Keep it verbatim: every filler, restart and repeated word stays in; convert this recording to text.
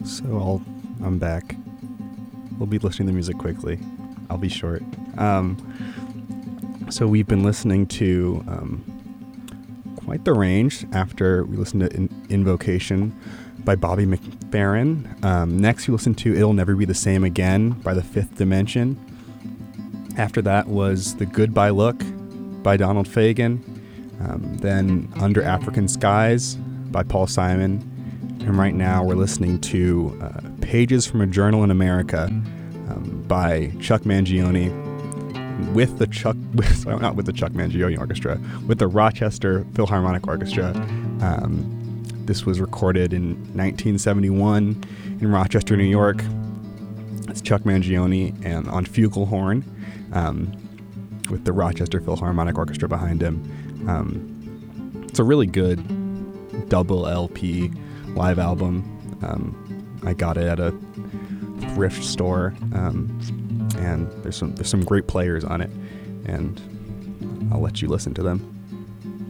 So I'll, I'm back. We'll be listening to music quickly. I'll be short. Um, so we've been listening to um, quite the range after we listened to In- Invocation by Bobby McFerrin. Um, next we listened to It'll Never Be the Same Again by The Fifth Dimension. After that was The Goodbye Look by Donald Fagen. Um, then Under African Skies by Paul Simon. And right now we're listening to uh, Pages from a Journal in America um, by Chuck Mangione with the Chuck, with, sorry, not with the Chuck Mangione Orchestra, with the Rochester Philharmonic Orchestra. Um, this was recorded in nineteen seventy-one in Rochester, New York. It's Chuck Mangione and on flugelhorn um, with the Rochester Philharmonic Orchestra behind him. Um, it's a really good double L P live album. Um, I got it at a thrift store, um, and there's some there's some great players on it, and I'll let you listen to them.